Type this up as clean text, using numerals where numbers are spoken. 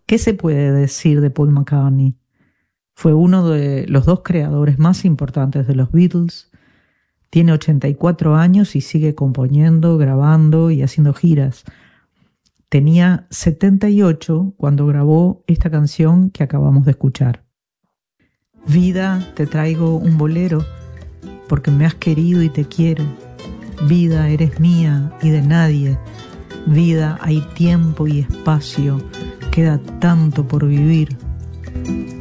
¿Qué se puede decir de Paul McCartney? Fue uno de los dos creadores más importantes de los Beatles. Tiene 84 años y sigue componiendo, grabando y haciendo giras. Tenía 78 cuando grabó esta canción que acabamos de escuchar. Vida, te traigo un bolero, porque me has querido y te quiero. Vida, eres mía y de nadie. Vida, hay tiempo y espacio, queda tanto por vivir.